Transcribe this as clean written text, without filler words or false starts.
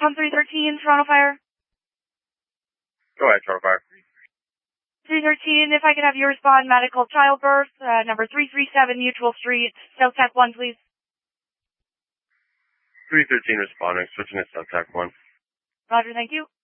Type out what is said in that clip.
Tom 313, Toronto Fire. Go ahead, Toronto Fire. 313, if I could have you respond, medical childbirth, number 337 Mutual Street, South Tech 1, please. 313 responding, switching to South Tech 1. Roger, thank you.